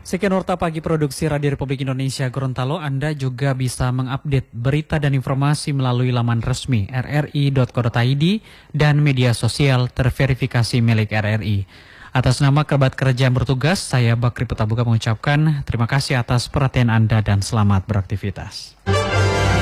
Sekian Warta Pagi Produksi Radio Republik Indonesia Gorontalo. Anda juga bisa mengupdate berita dan informasi melalui laman resmi rri.co.id dan media sosial terverifikasi milik RRI. Atas nama kerabat kerja yang bertugas, saya Bakri Putabuka mengucapkan terima kasih atas perhatian Anda dan selamat beraktivitas.